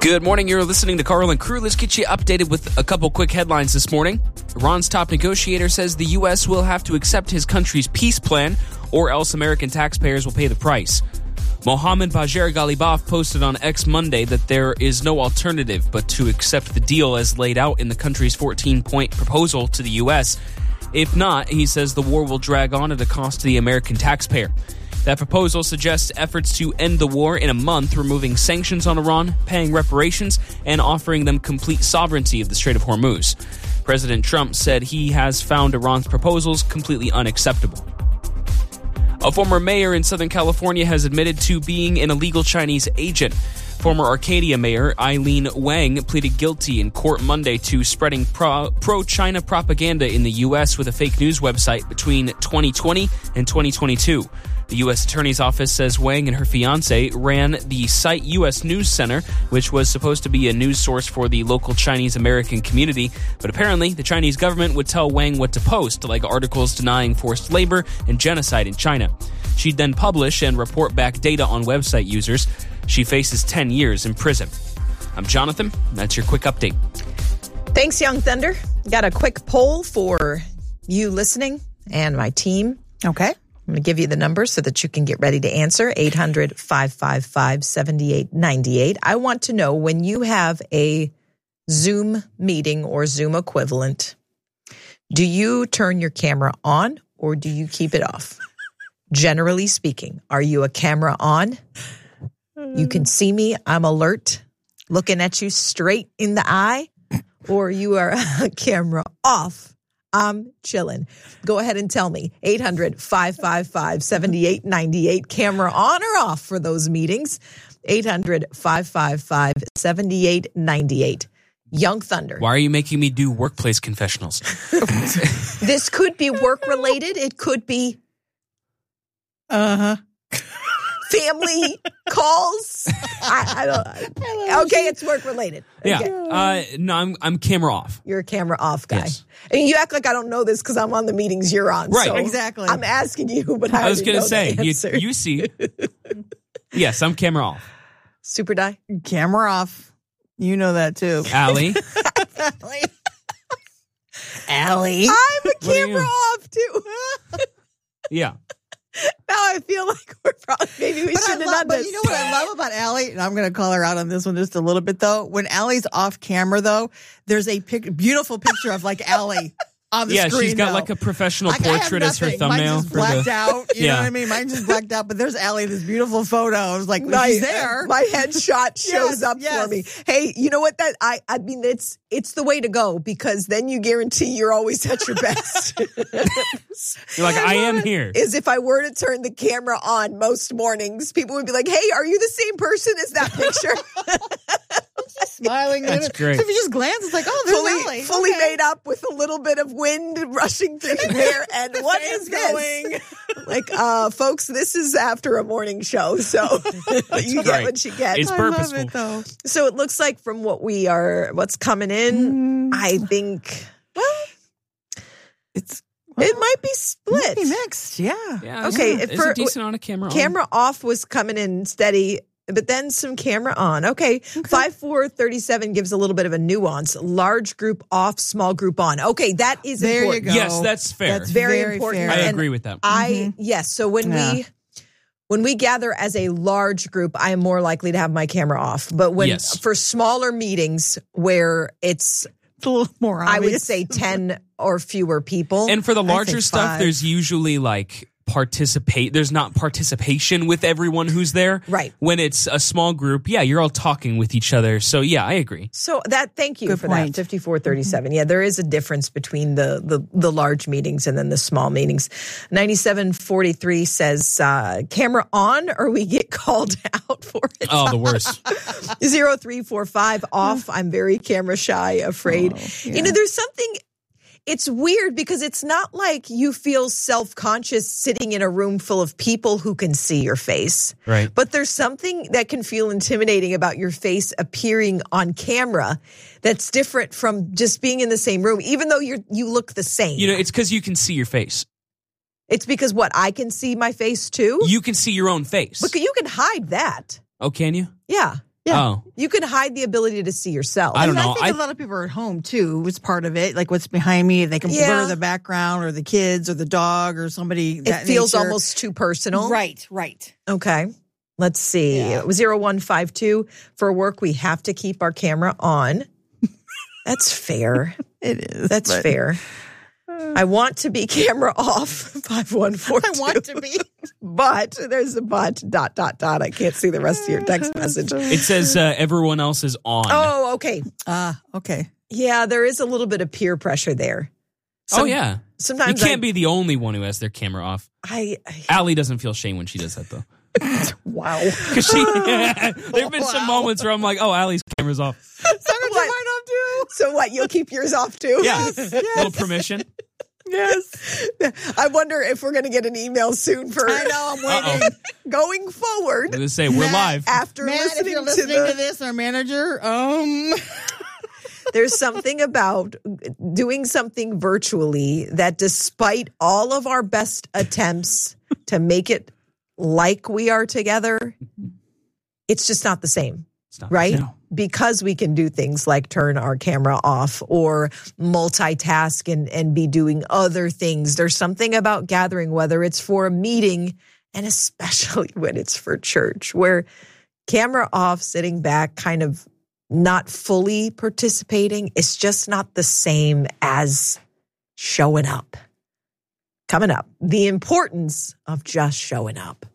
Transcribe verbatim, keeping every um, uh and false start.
Good morning. You're listening to Carl and Crew. Let's get you updated with a couple quick headlines this morning. Iran's top negotiator says the U S will have to accept his country's peace plan or else American taxpayers will pay the price. Mohammad Bagher Ghalibaf posted on X Monday that there is no alternative but to accept the deal as laid out in the country's fourteen-point proposal to the U S. If not, he says the war will drag on at a cost to the American taxpayer. That proposal suggests efforts to end the war in a month, removing sanctions on Iran, paying reparations, and offering them complete sovereignty of the Strait of Hormuz. President Trump said he has found Iran's proposals completely unacceptable. A former mayor in Southern California has admitted to being an illegal Chinese agent. Former Arcadia mayor Eileen Wang pleaded guilty in court Monday to spreading pro- pro-China propaganda in the U S with a fake news website between twenty twenty and twenty twenty-two. The U S Attorney's Office says Wang and her fiancé ran the site U S News Center, which was supposed to be a news source for the local Chinese-American community. But apparently, the Chinese government would tell Wang what to post, like articles denying forced labor and genocide in China. She'd then publish and report back data on website users. She faces ten years in prison. I'm Jonathan. That's your quick update. Thanks, Young Thunder. Got a quick poll for you listening and my team. Okay. I'm going to give you the numbers so that you can get ready to answer. eight hundred, five five five, seven eight nine eight. I want to know, when you have a Zoom meeting or Zoom equivalent, do you turn your camera on or do you keep it off? Generally speaking, are you a camera on? You can see me, I'm alert, looking at you straight in the eye, or you are a camera off. I'm chilling. Go ahead and tell me. eight hundred, five five five, seven eight nine eight. Camera on or off for those meetings? eight hundred, five five five, seven eight nine eight. Young Thunder. Why are you making me do workplace confessionals? This could be work related. It could be Uh-huh. family calls. I, I don't. I okay, it's work related. Yeah. Okay. Uh, no, I'm I'm camera off. You're a camera off guy. Yes. And you act like I don't know this because I'm on the meetings you're on. Right. So Exactly. I'm asking you, but I, I was going to say, you, answer. you see. Yes, I'm camera off. Super Die. Camera off. You know that too. Allie. Allie. Allie. I'm a What are camera you? off too. Yeah. Now I feel like we're probably maybe we But, I shouldn't have love, done but this. you know what I love about Allie? And I'm going to call her out on this one just a little bit, though. When Allie's off camera, though, there's a pic- beautiful picture of like Allie on the Yeah, screen. she's got though. like a professional Like, I have portrait as her nothing. thumbnail. Mine's just for blacked the, out. You Yeah. know what I mean? Mine's just blacked out. But there's Allie, this beautiful photo. I was like, my, she's there. my headshot shows Yes, up yes. for me. Hey, you know what? That I I mean, it's it's the way to go because then you guarantee you're always at your best. You're like, I am here. Is if I were to turn the camera on most mornings, people would be like, "Hey, are you the same person as that picture?" Smiling. That's great. So if you just glance, it's like, oh, there's fully Allie. fully Okay. made up with a little bit of wind rushing through your hair. And what Fans is this? going. Like, uh, folks, this is after a morning show, so you get great. what you get. It's I love purposeful. it, though. So it looks like from what we are, what's coming in, I think, well, It's it might be split. maybe mixed. Yeah. Yeah, Okay, it's, for- it's a decent on a camera. on. Camera off was coming in steady, but then some camera on. Okay, five four thirty-seven gives a little bit of a nuance. Large group off, small group on. Okay, that is There you important. go. Yes, that's fair. That's Very, Very important. fair. I And agree with that. I yes. So when Yeah. we when we gather as a large group, I am more likely to have my camera off. But when Yes. for smaller meetings where it's It's a little more obvious. I would say ten or fewer people. And for the I larger think stuff, five. there's usually like participate. There's not participation with everyone who's there. Right. When it's a small group, yeah, you're all talking with each other. So yeah, I agree. So that, thank you Good for point. that, fifty-four thirty-seven. Yeah, there is a difference between the, the, the large meetings and then the small meetings. ninety-seven forty-three says, uh, camera on or we get called out for it. Oh, the worst. zero three four five off. I'm very camera shy, afraid. Oh, You yeah. know, there's something, it's weird because it's not like you feel self-conscious sitting in a room full of people who can see your face. Right. But there's something that can feel intimidating about your face appearing on camera that's different from just being in the same room, even though you're you look the same. You know, it's because you can see your face. It's because what, I can see my face too? You can see your own face. But you can hide that. Oh, can you? Yeah. Yeah. Oh. You can hide the ability to see yourself. I don't And know. I think I- a lot of people are at home too. It's part of it. Like what's behind me, they can Yeah. blur the background or the kids or the dog or somebody. It that feels nature. almost too personal. Right, right. Okay. Let's see. Yeah. zero one five two. For work, we have to keep our camera on. That's fair. It is. That's but fair. I want to be camera off. five one four two. I want to be. But there's a but, dot, dot, dot. I can't see the rest of your text message. It says uh, everyone else is on. Oh, okay. Ah, okay. Yeah, there is a little bit of peer pressure there. oh, Some- yeah. You Sometimes can't I, be the only one who has their camera off. I, I Allie doesn't feel shame when she does that, though. wow. Because she, there have been some Wow. moments where I'm like, oh, Allie's camera's off. Sometimes What? you might not do. So what? You'll keep yours off too? Yeah. Little permission. Yes. I wonder if we're going to get an email soon for I know. I'm waiting. Uh-oh. going forward They say we're Matt, live. after Matt, listening, if you're listening to the. to this, our manager, um, There's something about doing something virtually that, despite all of our best attempts to make it like we are together, it's just not the same. It's not- Right? No. Because we can do things like turn our camera off or multitask and, and be doing other things. There's something about gathering, whether it's for a meeting and especially when it's for church, where camera off, sitting back, kind of not fully participating, it's just not the same as showing up. Coming up, the importance of just showing up.